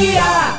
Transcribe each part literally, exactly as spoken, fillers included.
Bahia.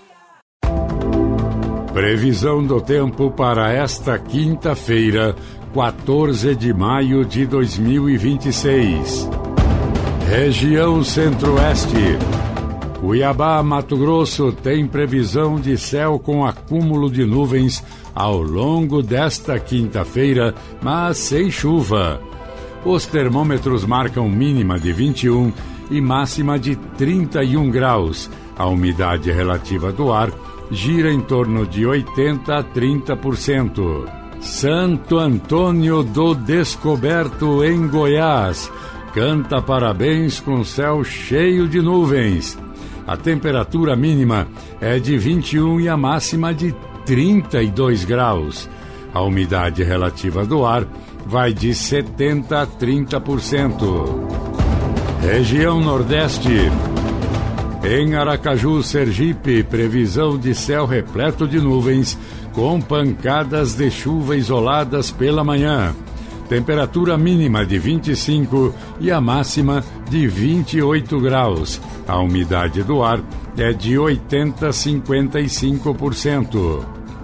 Previsão do tempo para esta quinta-feira, quatorze de maio de dois mil e vinte e seis. Região Centro-Oeste. Cuiabá, Mato Grosso, tem previsão de céu com acúmulo de nuvens ao longo desta quinta-feira, mas sem chuva. Os termômetros marcam mínima de vinte e um e máxima de trinta e um graus. A umidade relativa do ar gira em torno de oitenta a trinta por cento. Santo Antônio do Descoberto, em Goiás, canta parabéns com céu cheio de nuvens. A temperatura mínima é de vinte e um e a máxima de trinta e dois graus. A umidade relativa do ar vai de setenta a trinta por cento. Região Nordeste. Em Aracaju, Sergipe, previsão de céu repleto de nuvens, com pancadas de chuva isoladas pela manhã. Temperatura mínima de vinte e cinco e a máxima de vinte e oito graus. A umidade do ar é de oitenta a cinquenta e cinco por cento.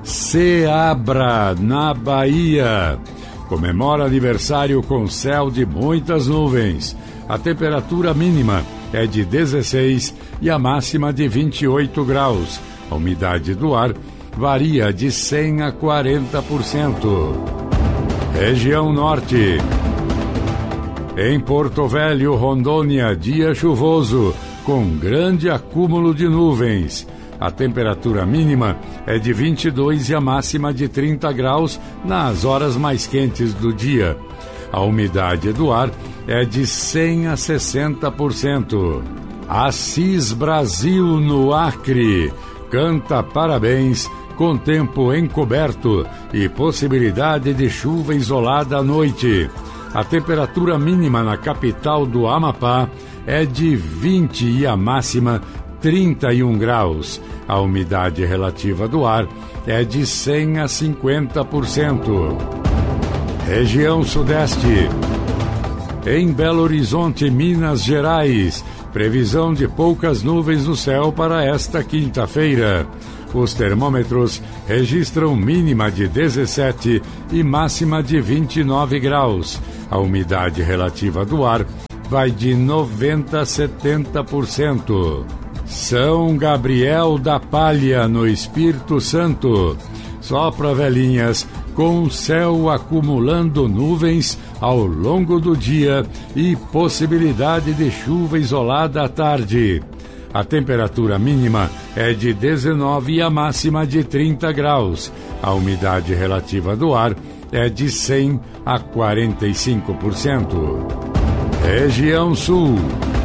Ceabra, na Bahia. Comemora aniversário com céu de muitas nuvens. A temperatura mínima é de dezesseis e a máxima de vinte e oito graus. A umidade do ar varia de cem a quarenta por cento. Região Norte. Em Porto Velho, Rondônia, dia chuvoso, com grande acúmulo de nuvens. A temperatura mínima é de vinte e dois e a máxima de trinta graus nas horas mais quentes do dia. A umidade do ar é de cem a sessenta por cento. Assis Brasil, no Acre, canta parabéns com tempo encoberto e possibilidade de chuva isolada à noite. A temperatura mínima na capital do Amapá é de vinte e a máxima trinta e um graus. A umidade relativa do ar é de cem a cinquenta por cento. Região Sudeste. Em Belo Horizonte, Minas Gerais, previsão de poucas nuvens no céu para esta quinta-feira. Os termômetros registram mínima de dezessete e máxima de vinte e nove graus. A umidade relativa do ar vai de noventa a setenta por cento. São Gabriel da Palha, no Espírito Santo. Sopra velhinhas com céu acumulando nuvens ao longo do dia e possibilidade de chuva isolada à tarde. A temperatura mínima é de dezenove e a máxima de trinta graus. A umidade relativa do ar é de cem a quarenta e cinco por cento. Região Sul.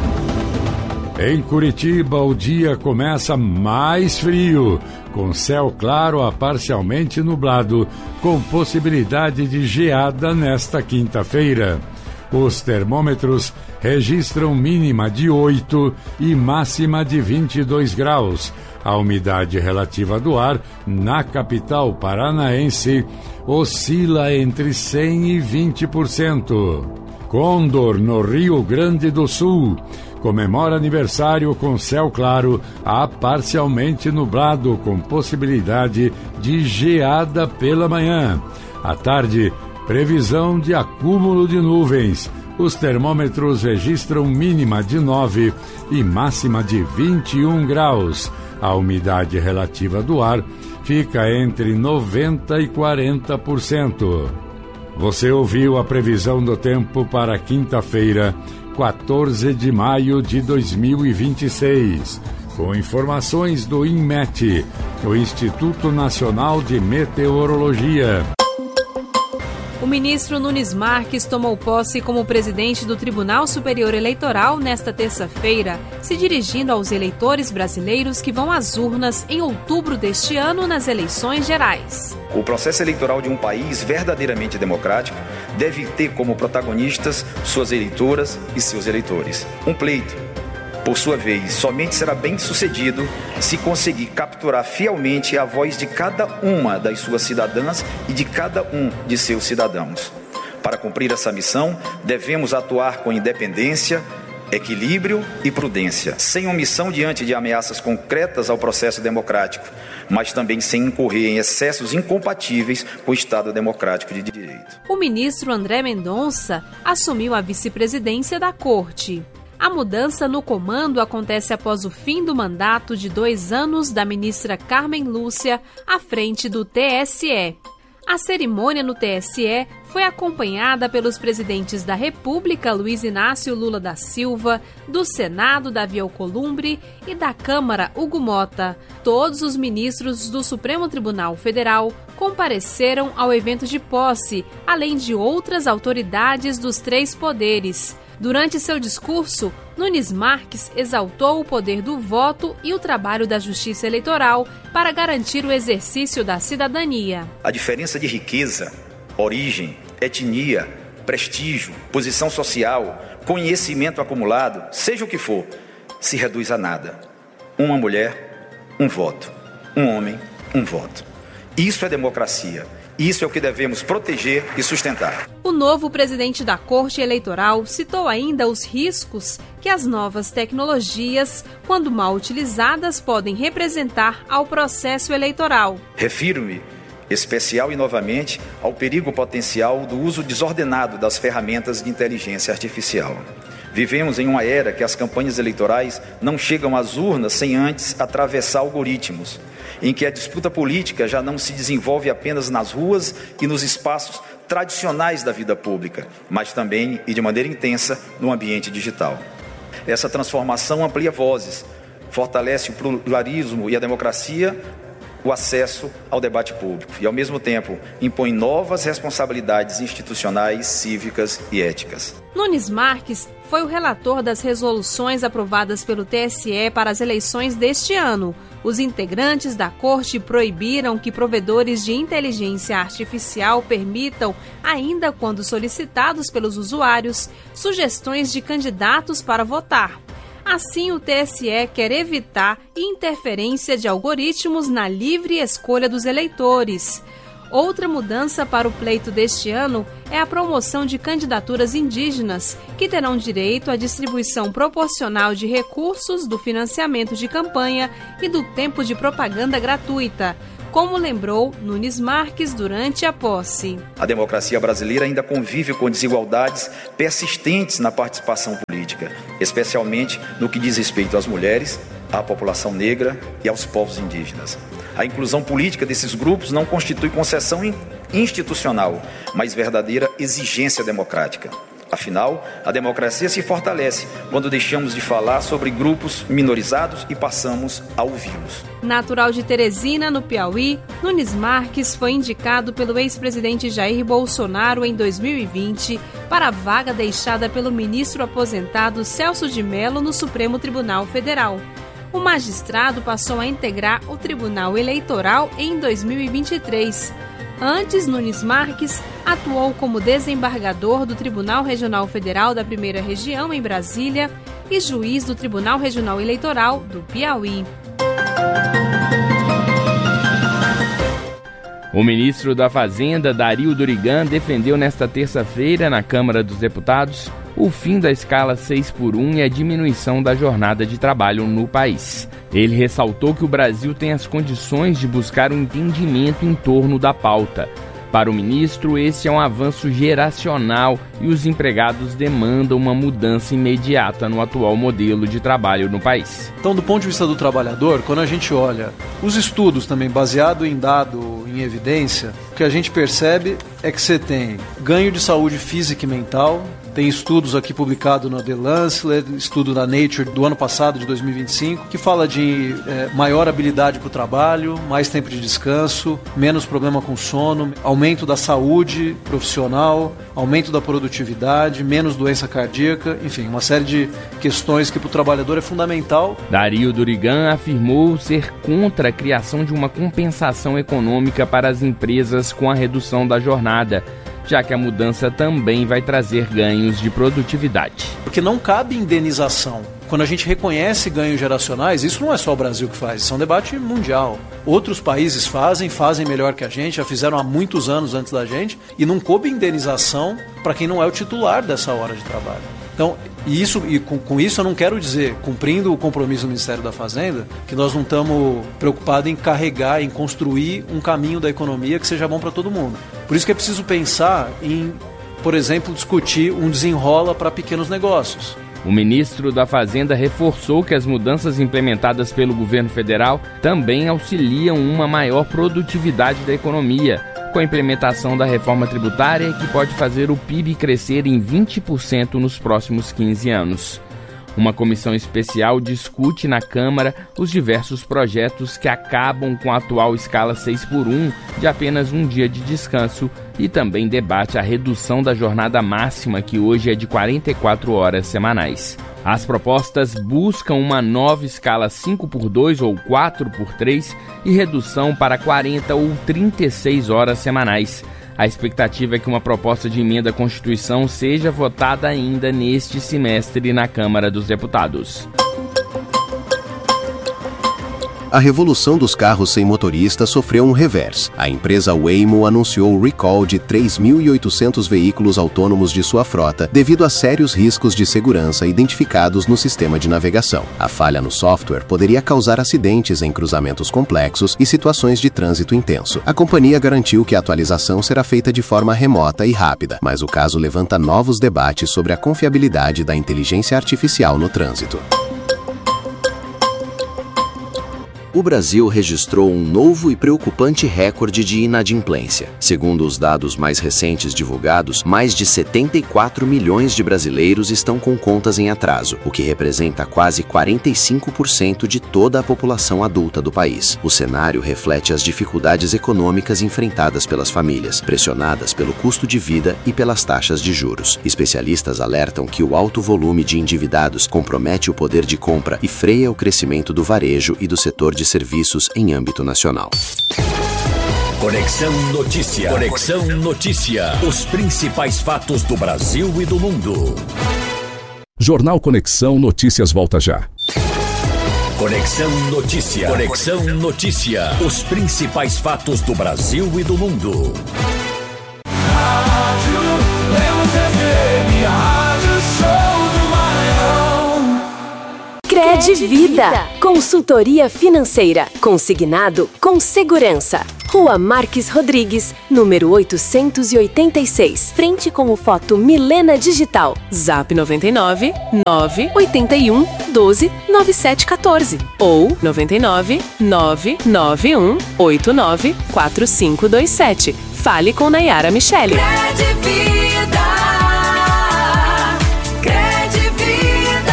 Em Curitiba, o dia começa mais frio, com céu claro a parcialmente nublado, com possibilidade de geada nesta quinta-feira. Os termômetros registram mínima de oito e máxima de vinte e dois graus. A umidade relativa do ar na capital paranaense oscila entre cem e vinte por cento. Condor, no Rio Grande do Sul, comemora aniversário com céu claro a parcialmente nublado, com possibilidade de geada pela manhã. À tarde, previsão de acúmulo de nuvens. Os termômetros registram mínima de nove e máxima de vinte e um graus. A umidade relativa do ar fica entre noventa e quarenta por cento. Você ouviu a previsão do tempo para quinta-feira, quatorze de maio de dois mil e vinte e seis. Com informações do INMET, o Instituto Nacional de Meteorologia. O ministro Nunes Marques tomou posse como presidente do Tribunal Superior Eleitoral nesta terça-feira, se dirigindo aos eleitores brasileiros que vão às urnas em outubro deste ano nas eleições gerais. O processo eleitoral de um país verdadeiramente democrático deve ter como protagonistas suas eleitoras e seus eleitores. Um pleito, por sua vez, somente será bem-sucedido se conseguir capturar fielmente a voz de cada uma das suas cidadãs e de cada um de seus cidadãos. Para cumprir essa missão, devemos atuar com independência, equilíbrio e prudência, sem omissão diante de ameaças concretas ao processo democrático, mas também sem incorrer em excessos incompatíveis com o Estado democrático de direito. O ministro André Mendonça assumiu a vice-presidência da Corte. A mudança no comando acontece após o fim do mandato de dois anos da ministra Carmen Lúcia à frente do T S E. A cerimônia no T S E foi acompanhada pelos presidentes da República, Luiz Inácio Lula da Silva, do Senado, Davi Alcolumbre, e da Câmara, Hugo Mota. Todos os ministros do Supremo Tribunal Federal compareceram ao evento de posse, além de outras autoridades dos três poderes. Durante seu discurso, Nunes Marques exaltou o poder do voto e o trabalho da Justiça Eleitoral para garantir o exercício da cidadania. A diferença de riqueza, origem, etnia, prestígio, posição social, conhecimento acumulado, seja o que for, se reduz a nada. Uma mulher, um voto. Um homem, um voto. Isso é democracia. Isso é o que devemos proteger e sustentar. O novo presidente da Corte Eleitoral citou ainda os riscos que as novas tecnologias, quando mal utilizadas, podem representar ao processo eleitoral. Refiro-me, especial e novamente, ao perigo potencial do uso desordenado das ferramentas de inteligência artificial. Vivemos em uma era que as campanhas eleitorais não chegam às urnas sem antes atravessar algoritmos, em que a disputa política já não se desenvolve apenas nas ruas e nos espaços tradicionais da vida pública, mas também e de maneira intensa no ambiente digital. Essa transformação amplia vozes, fortalece o pluralismo e a democracia, o acesso ao debate público e, ao mesmo tempo, impõe novas responsabilidades institucionais, cívicas e éticas. Nunes Marques foi o relator das resoluções aprovadas pelo T S E para as eleições deste ano. Os integrantes da Corte proibiram que provedores de inteligência artificial permitam, ainda quando solicitados pelos usuários, sugestões de candidatos para votar. Assim, o T S E quer evitar interferência de algoritmos na livre escolha dos eleitores. Outra mudança para o pleito deste ano é a promoção de candidaturas indígenas, que terão direito à distribuição proporcional de recursos do financiamento de campanha e do tempo de propaganda gratuita, como lembrou Nunes Marques durante a posse. A democracia brasileira ainda convive com desigualdades persistentes na participação política, especialmente no que diz respeito às mulheres, à população negra e aos povos indígenas. A inclusão política desses grupos não constitui concessão institucional, mas verdadeira exigência democrática. Afinal, a democracia se fortalece quando deixamos de falar sobre grupos minorizados e passamos a ouvi-los. Natural de Teresina, no Piauí, Nunes Marques foi indicado pelo ex-presidente Jair Bolsonaro em dois mil e vinte para a vaga deixada pelo ministro aposentado Celso de Mello no Supremo Tribunal Federal. O magistrado passou a integrar o Tribunal Eleitoral em dois mil e vinte e três. Antes, Nunes Marques atuou como desembargador do Tribunal Regional Federal da Primeira Região, em Brasília, e juiz do Tribunal Regional Eleitoral do Piauí. O ministro da Fazenda, Dario Durigan, defendeu nesta terça-feira, na Câmara dos Deputados, o fim da escala seis por um e a diminuição da jornada de trabalho no país. Ele ressaltou que o Brasil tem as condições de buscar um entendimento em torno da pauta. Para o ministro, esse é um avanço geracional e os empregados demandam uma mudança imediata no atual modelo de trabalho no país. Então, do ponto de vista do trabalhador, quando a gente olha os estudos também baseado em dado, em evidência, o que a gente percebe é que você tem ganho de saúde física e mental. Tem estudos aqui publicados na The Lancet, estudo da Nature do ano passado, de dois mil e vinte e cinco, que fala de é, maior habilidade para o trabalho, mais tempo de descanso, menos problema com sono, aumento da saúde profissional, aumento da produtividade, menos doença cardíaca, enfim, uma série de questões que para o trabalhador é fundamental. Dario Durigan afirmou ser contra a criação de uma compensação econômica para as empresas com a redução da jornada, já que a mudança também vai trazer ganhos de produtividade. Porque não cabe indenização. Quando a gente reconhece ganhos geracionais, isso não é só o Brasil que faz, isso é um debate mundial. Outros países fazem, fazem melhor que a gente, já fizeram há muitos anos antes da gente, e não coube indenização para quem não é o titular dessa hora de trabalho. Então, E, isso, e com, com isso eu não quero dizer, cumprindo o compromisso do Ministério da Fazenda, que nós não estamos preocupados em carregar, em construir um caminho da economia que seja bom para todo mundo. Por isso que é preciso pensar em, por exemplo, discutir um desenrola para pequenos negócios. O ministro da Fazenda reforçou que as mudanças implementadas pelo governo federal também auxiliam uma maior produtividade da economia, com a implementação da reforma tributária que pode fazer o P I B crescer em vinte por cento nos próximos quinze anos. Uma comissão especial discute na Câmara os diversos projetos que acabam com a atual escala seis por um de apenas um dia de descanso e também debate a redução da jornada máxima, que hoje é de quarenta e quatro horas semanais. As propostas buscam uma nova escala cinco por dois ou quatro por três e redução para quarenta ou trinta e seis horas semanais. A expectativa é que uma proposta de emenda à Constituição seja votada ainda neste semestre na Câmara dos Deputados. A revolução dos carros sem motorista sofreu um revés. A empresa Waymo anunciou o recall de três mil e oitocentos veículos autônomos de sua frota devido a sérios riscos de segurança identificados no sistema de navegação. A falha no software poderia causar acidentes em cruzamentos complexos e situações de trânsito intenso. A companhia garantiu que a atualização será feita de forma remota e rápida, mas o caso levanta novos debates sobre a confiabilidade da inteligência artificial no trânsito. O Brasil registrou um novo e preocupante recorde de inadimplência. Segundo os dados mais recentes divulgados, mais de setenta e quatro milhões de brasileiros estão com contas em atraso, o que representa quase quarenta e cinco por cento de toda a população adulta do país. O cenário reflete as dificuldades econômicas enfrentadas pelas famílias, pressionadas pelo custo de vida e pelas taxas de juros. Especialistas alertam que o alto volume de endividados compromete o poder de compra e freia o crescimento do varejo e do setor de de serviços em âmbito nacional. Conexão Notícia. Conexão Notícia. Os principais fatos do Brasil e do mundo. Jornal Conexão Notícias volta já. Conexão Notícia. Conexão Notícia. Os principais fatos do Brasil e do mundo. Rádio Lemos F M, a rádio show do Maranhão. Cred Vida, consultoria financeira, consignado com segurança. Rua Marques Rodrigues, número oitocentos e oitenta e seis, frente com o Foto Milena Digital. Zap noventa e nove, nove oito um, doze, nove sete um quatro ou noventa e nove, nove nove um, oito nove, quatro cinco dois sete. Fale com Nayara Michele. Cred Vida. Cred Vida.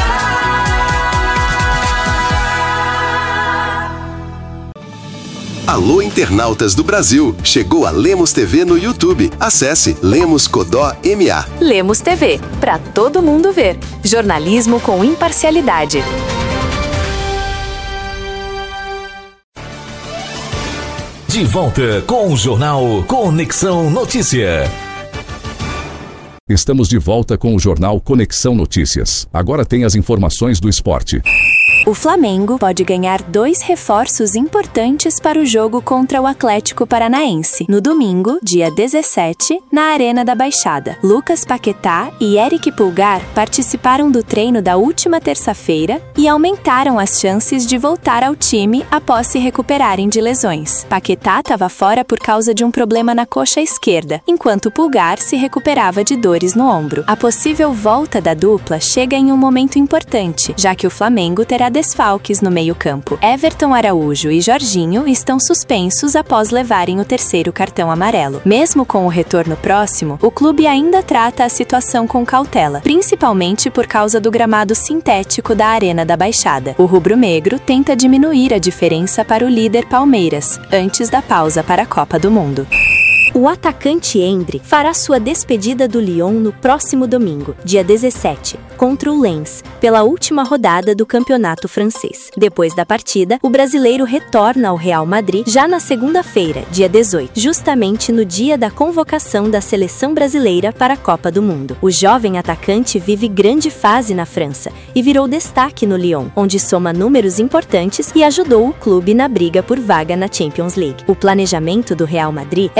Alô, internautas do Brasil! Chegou a Lemos T V no YouTube. Acesse Lemos Codó M A. Lemos T V, para todo mundo ver. Jornalismo com imparcialidade. De volta com o Jornal Conexão Notícia. Estamos de volta com o Jornal Conexão Notícias. Agora tem as informações do esporte. O Flamengo pode ganhar dois reforços importantes para o jogo contra o Atlético Paranaense. No domingo, dia dezessete, na Arena da Baixada. Lucas Paquetá e Eric Pulgar participaram do treino da última terça-feira e aumentaram as chances de voltar ao time após se recuperarem de lesões. Paquetá estava fora por causa de um problema na coxa esquerda, enquanto Pulgar se recuperava de dores no ombro. A possível volta da dupla chega em um momento importante, já que o Flamengo terá desfalques no meio-campo. Everton Araújo e Jorginho estão suspensos após levarem o terceiro cartão amarelo. Mesmo com o retorno próximo, o clube ainda trata a situação com cautela, principalmente por causa do gramado sintético da Arena da Baixada. O rubro-negro tenta diminuir a diferença para o líder Palmeiras, antes da pausa para a Copa do Mundo. O atacante Endre fará sua despedida do Lyon no próximo domingo, dia dezessete, contra o Lens, pela última rodada do campeonato francês. Depois da partida, o brasileiro retorna ao Real Madrid já na segunda-feira, dia dezoito, justamente no dia da convocação da seleção brasileira para a Copa do Mundo. O jovem atacante vive grande fase na França e virou destaque no Lyon, onde soma números importantes e ajudou o clube na briga por vaga na Champions League. O planejamento do Real Madrid é utilizar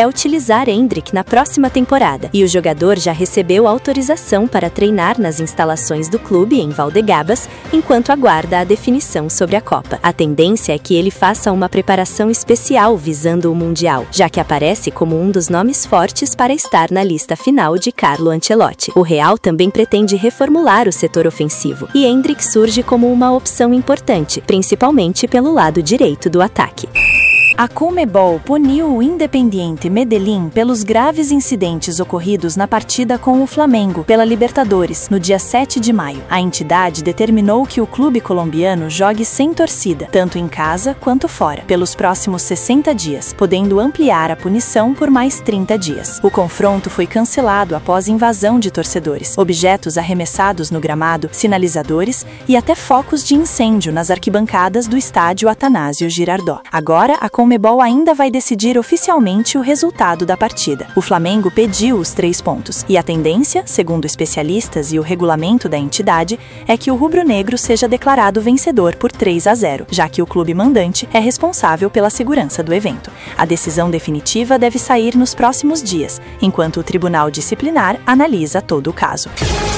usar Endrick na próxima temporada, e o jogador já recebeu autorização para treinar nas instalações do clube em Valdegabas, enquanto aguarda a definição sobre a Copa. A tendência é que ele faça uma preparação especial visando o Mundial, já que aparece como um dos nomes fortes para estar na lista final de Carlo Ancelotti. O Real também pretende reformular o setor ofensivo, e Endrick surge como uma opção importante, principalmente pelo lado direito do ataque. A Conmebol puniu o Independiente Medellín pelos graves incidentes ocorridos na partida com o Flamengo pela Libertadores, no dia sete de maio. A entidade determinou que o clube colombiano jogue sem torcida, tanto em casa quanto fora, pelos próximos sessenta dias, podendo ampliar a punição por mais trinta dias. O confronto foi cancelado após invasão de torcedores, objetos arremessados no gramado, sinalizadores e até focos de incêndio nas arquibancadas do estádio Atanásio Girardot. Agora, a A Conmebol ainda vai decidir oficialmente o resultado da partida. O Flamengo pediu os três pontos, e a tendência, segundo especialistas e o regulamento da entidade, é que o rubro-negro seja declarado vencedor por três a zero, já que o clube mandante é responsável pela segurança do evento. A decisão definitiva deve sair nos próximos dias, enquanto o Tribunal Disciplinar analisa todo o caso.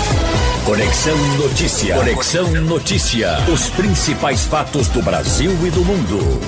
Conexão Notícia. Conexão Notícia. Os principais fatos do Brasil e do mundo.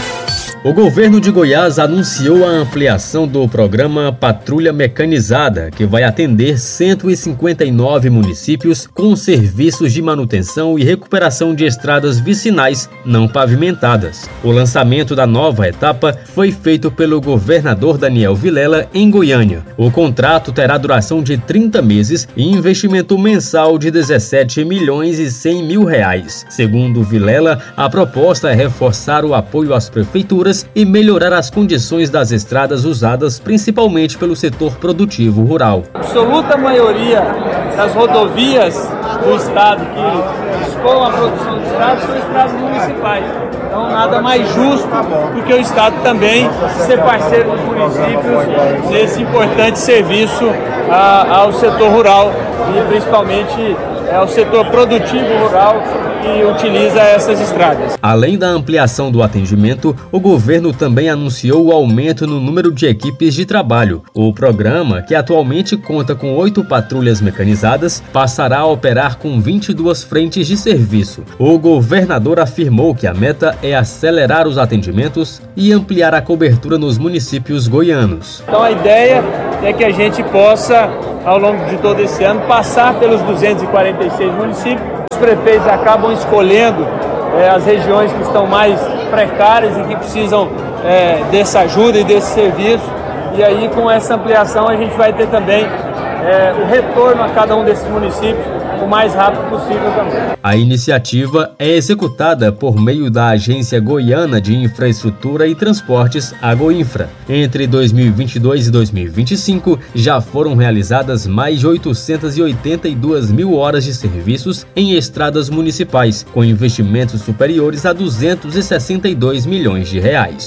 O governo de Goiás anunciou a ampliação do programa Patrulha Mecanizada, que vai atender cento e cinquenta e nove municípios com serviços de manutenção e recuperação de estradas vicinais não pavimentadas. O lançamento da nova etapa foi feito pelo governador Daniel Vilela em Goiânia. O contrato terá duração de trinta meses e investimento mensal de dezessete milhões e cem mil reais. Segundo Vilela, a proposta é reforçar o apoio às prefeituras e melhorar as condições das estradas usadas principalmente pelo setor produtivo rural. A absoluta maioria das rodovias do estado que dispõem a produção de estradas são estradas municipais. Então nada mais justo do que o estado também ser parceiro dos municípios nesse importante serviço a, ao setor rural e principalmente ao setor produtivo rural que utiliza essas estradas. Além da ampliação do atendimento, o governo também anunciou o aumento no número de equipes de trabalho. O programa, que atualmente conta com oito patrulhas mecanizadas, passará a operar com vinte e duas frentes de serviço. O governador afirmou que a meta é acelerar os atendimentos e ampliar a cobertura nos municípios goianos. Então a ideia é que a gente possa, ao longo de todo esse ano, passar pelos duzentos e quarenta e seis municípios. Os prefeitos acabam escolhendo é, as regiões que estão mais precárias e que precisam é, dessa ajuda e desse serviço. E aí, com essa ampliação, a gente vai ter também é, o retorno a cada um desses municípios o mais rápido possível também. A iniciativa é executada por meio da Agência Goiana de Infraestrutura e Transportes, a Goinfra. Entre dois mil e vinte e dois e dois mil e vinte e cinco, já foram realizadas mais de oitocentas e oitenta e duas mil horas de serviços em estradas municipais, com investimentos superiores a duzentos e sessenta e dois milhões de reais.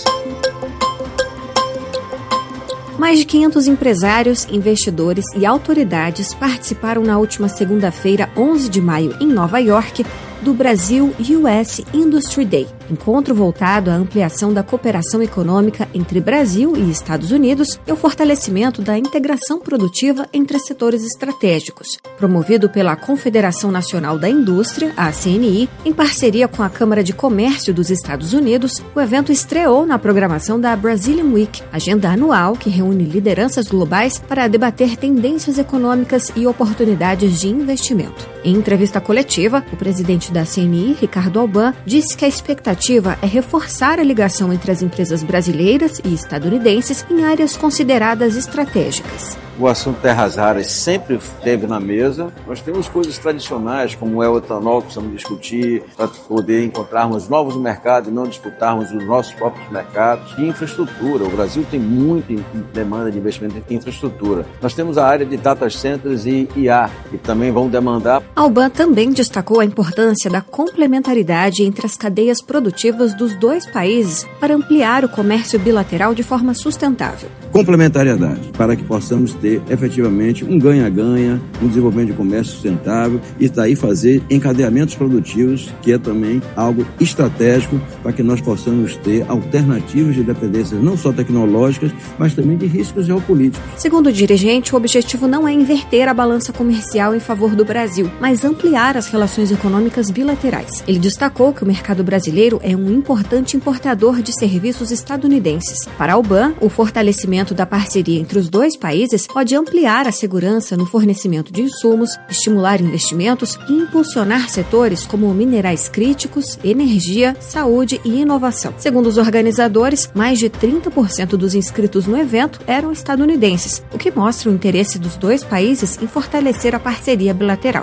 Mais de quinhentos empresários, investidores e autoridades participaram na última segunda-feira, onze de maio, em Nova York, do Brasil U S Industry Day, encontro voltado à ampliação da cooperação econômica entre Brasil e Estados Unidos e o fortalecimento da integração produtiva entre setores estratégicos. Promovido pela Confederação Nacional da Indústria, a C N I, em parceria com a Câmara de Comércio dos Estados Unidos, o evento estreou na programação da Brazilian Week, agenda anual que reúne lideranças globais para debater tendências econômicas e oportunidades de investimento. Em entrevista coletiva, o presidente da C N I, Ricardo Alban, disse que a expectativa é reforçar a ligação entre as empresas brasileiras e estadunidenses em áreas consideradas estratégicas. O assunto terras raras sempre esteve na mesa. Nós temos coisas tradicionais, como é o etanol, que precisamos discutir, para poder encontrarmos novos mercados e não disputarmos os nossos próprios mercados. E infraestrutura. O Brasil tem muita demanda de investimento em infraestrutura. Nós temos a área de data centers e I A, que também vão demandar. Alban também destacou a importância da complementaridade entre as cadeias produtivas dos dois países para ampliar o comércio bilateral de forma sustentável. Complementariedade, para que possamos ter ter efetivamente um ganha-ganha, um desenvolvimento de comércio sustentável e daí fazer encadeamentos produtivos, que é também algo estratégico para que nós possamos ter alternativas de dependências não só tecnológicas, mas também de riscos geopolíticos. Segundo o dirigente, o objetivo não é inverter a balança comercial em favor do Brasil, mas ampliar as relações econômicas bilaterais. Ele destacou que o mercado brasileiro é um importante importador de serviços estadunidenses. Para a Alban, o fortalecimento da parceria entre os dois países pode ampliar a segurança no fornecimento de insumos, estimular investimentos e impulsionar setores como minerais críticos, energia, saúde e inovação. Segundo os organizadores, mais de trinta por cento dos inscritos no evento eram estadunidenses, o que mostra o interesse dos dois países em fortalecer a parceria bilateral.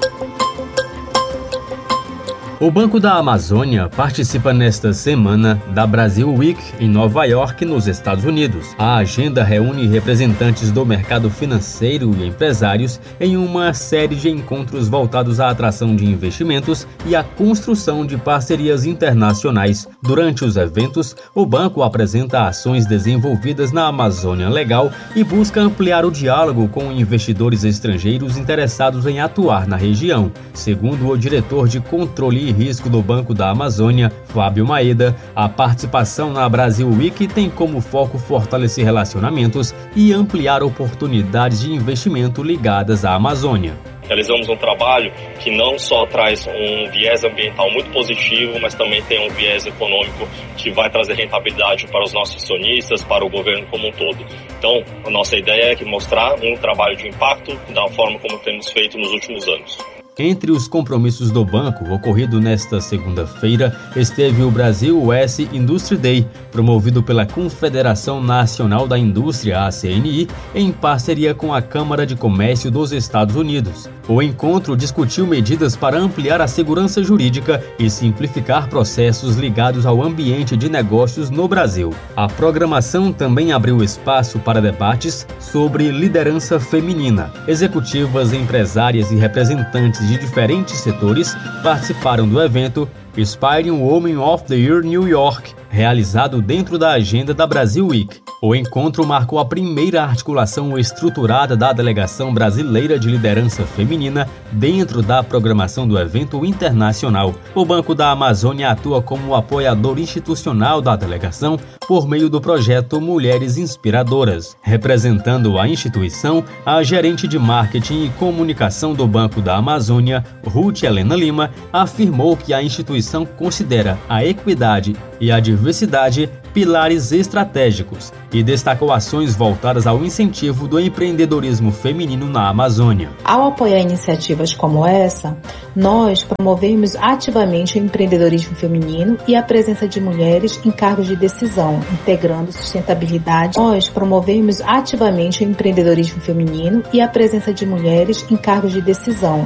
O Banco da Amazônia participa nesta semana da Brasil Week em Nova York, nos Estados Unidos. A agenda reúne representantes do mercado financeiro e empresários em uma série de encontros voltados à atração de investimentos e à construção de parcerias internacionais. Durante os eventos, o banco apresenta ações desenvolvidas na Amazônia Legal e busca ampliar o diálogo com investidores estrangeiros interessados em atuar na região. Segundo o diretor de controle e risco do Banco da Amazônia, Fábio Maeda, a participação na Brasil Week tem como foco fortalecer relacionamentos e ampliar oportunidades de investimento ligadas à Amazônia. Realizamos um trabalho que não só traz um viés ambiental muito positivo, mas também tem um viés econômico que vai trazer rentabilidade para os nossos acionistas, para o governo como um todo. Então, a nossa ideia é mostrar um trabalho de impacto da forma como temos feito nos últimos anos. Entre os compromissos do banco, ocorrido nesta segunda-feira, esteve o Brasil U S Industry Day, promovido pela Confederação Nacional da Indústria, A C N I, em parceria com a Câmara de Comércio dos Estados Unidos. O encontro discutiu medidas para ampliar a segurança jurídica e simplificar processos ligados ao ambiente de negócios no Brasil. A programação também abriu espaço para debates sobre liderança feminina. Executivas, empresárias e representantes de diferentes setores participaram do evento Inspiring Women of the Year New York, realizado dentro da agenda da Brasil Week. O encontro marcou a primeira articulação estruturada da Delegação Brasileira de Liderança Feminina dentro da programação do evento internacional. O Banco da Amazônia atua como apoiador institucional da delegação por meio do projeto Mulheres Inspiradoras. Representando a instituição, a gerente de marketing e comunicação do Banco da Amazônia, Ruth Helena Lima, afirmou que a instituição considera a equidade e a diversidade pilares estratégicos e destacou ações voltadas ao incentivo do empreendedorismo feminino na Amazônia. Ao apoiar iniciativas como essa, nós promovemos ativamente o empreendedorismo feminino e a presença de mulheres em cargos de decisão, integrando sustentabilidade. Nós promovemos ativamente o empreendedorismo feminino e a presença de mulheres em cargos de decisão,